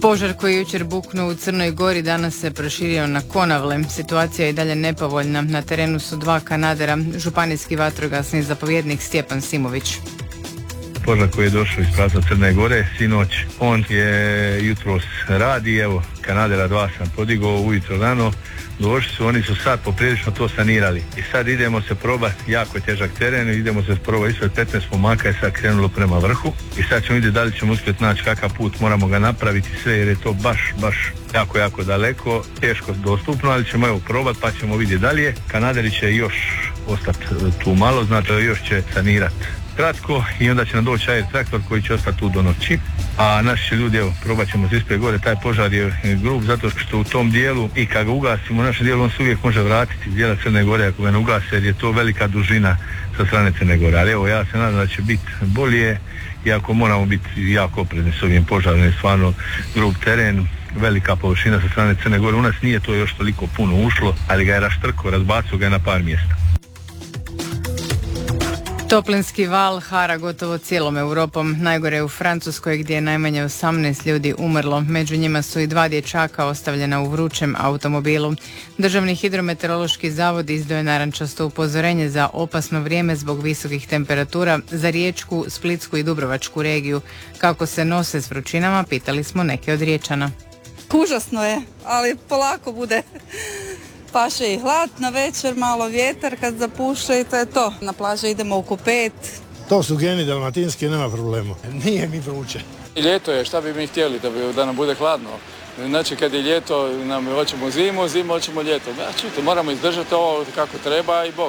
Požar koji je jučer buknuo u Crnoj Gori danas se proširio na Konavle. Situacija je i dalje nepovoljna. Na terenu su 2 kanadera, županijski vatrogasni zapovjednik Stjepan Simović. Požar koji je došao iz pravca Crne Gore sinoć, on je jutros radi, evo kanadera 2 sam podigao ujutro rano, došli su, oni su sad poprilično to sanirali i sad idemo se probati, jako je težak teren, idemo se probati, ispred 15 pomaka je sad krenulo prema vrhu i sad ćemo vidjeti da li ćemo uspjeti naći kakav put, moramo ga napraviti sve jer je to baš jako daleko, teško dostupno, ali ćemo evo probati pa ćemo vidjeti dalje. Kanaderi će još ostati tu malo, znači još će sanirati kratko i onda će nam doći air traktor koji će ostati tu do noći, a naši ljudi, evo, probat ćemo se ispred gore, taj požar je grub zato što u tom dijelu i kad ga ugasimo u našem dijelu on se uvijek može vratiti iz dijela Crne Gore ako ga ne ugase jer je to velika dužina sa strane Crne Gore, ali evo ja se nadam da će biti bolje, iako moramo biti jako oprezni s ovim požarom, je stvarno grub teren, velika površina sa strane Crne Gore, u nas nije to još toliko puno ušlo, ali ga je raštrko, razbacio ga je na par mjesta. Toplinski val hara gotovo cijelom Europom. Najgore je u Francuskoj gdje je najmanje 18 ljudi umrlo. Među njima su i 2 dječaka ostavljena u vrućem automobilu. Državni hidrometeorološki zavod izdao je narančasto upozorenje za opasno vrijeme zbog visokih temperatura za Riječku, Splitsku i Dubrovačku regiju. Kako se nose s vrućinama, pitali smo neke od Riječana. Užasno je, ali polako bude. Paše i hlad, na večer malo vjetar kad zapuše i to je to. Na plaže idemo oko 5. To su geni dalmatinski, nema problema. Nije mi vruće. Ljeto je, šta bi mi htjeli da nam bude hladno? Znači kad je ljeto nam hoćemo zimu, zimu hoćemo ljeto. Znači moramo izdržati ovo kako treba i bok.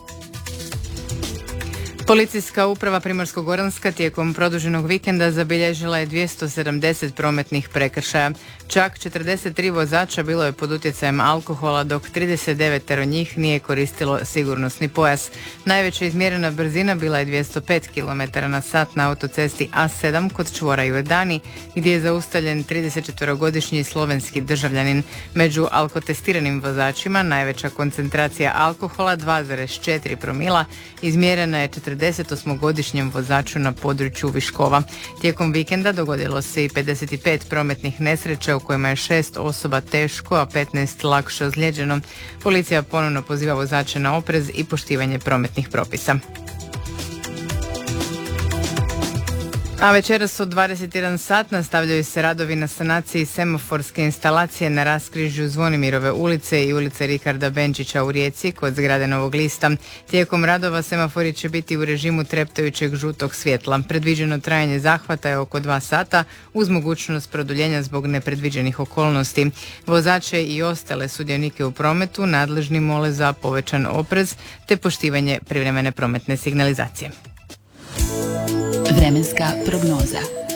Policijska uprava Primorsko-goranska tijekom produženog vikenda zabilježila je 270 prometnih prekršaja. Čak 43 vozača bilo je pod utjecajem alkohola, dok 39 njih nije koristilo sigurnosni pojas. Najveća izmjerena brzina bila je 205 km/h na autocesti A7 kod čvora Jordani, gdje je zaustavljen 34-godišnji slovenski državljanin. Među alkotestiranim vozačima najveća koncentracija alkohola 2,4 promila izmjerena je 48-godišnjem vozaču na području Viškova. Tijekom vikenda dogodilo se i 55 prometnih nesreća u kojima je 6 osoba teško, a 15 lakše ozlijeđeno. Policija ponovno poziva vozače na oprez i poštivanje prometnih propisa. A večeras od 21 sat nastavljaju se radovi na sanaciji semaforske instalacije na raskrižju Zvonimirove ulice i ulice Rikarda Benčića u Rijeci kod zgrade Novog lista. Tijekom radova semafori će biti u režimu treptajućeg žutog svjetla. Predviđeno trajanje zahvata je oko 2 sata uz mogućnost produljenja zbog nepredviđenih okolnosti. Vozače i ostale sudionike u prometu nadležni mole za povećan oprez te poštivanje privremene prometne signalizacije. Vremenska prognoza.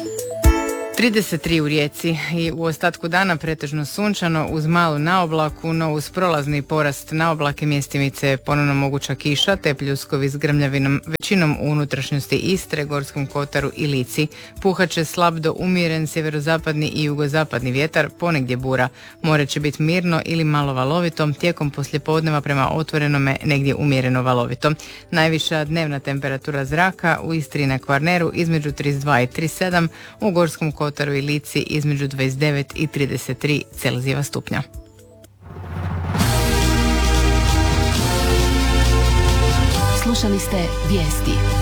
33 u Rijeci i u ostatku dana pretežno sunčano uz malu naoblaku, no uz prolazni porast naoblake mjestimice je ponovno moguća kiša te pljuskovi s grmljavinom većinom u unutrašnjosti Istre, Gorskom kotaru i Lici. Puhat će slab do umjeren sjeverozapadni i jugozapadni vjetar, ponegdje bura. More će biti mirno ili malo valovito, tijekom poslijepodneva prema otvorenome negdje umjereno valovito. Najviša dnevna temperatura zraka u Istri i na Kvarneru između 32 i 37, u Gorskom kotaru i Lici između 29 i 33 Celzijeva stupnja. Slušali ste vijesti.